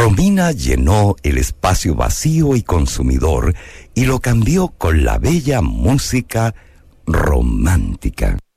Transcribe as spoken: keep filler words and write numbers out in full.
Romina llenó el espacio vacío y consumidor y lo cambió con la bella música romántica.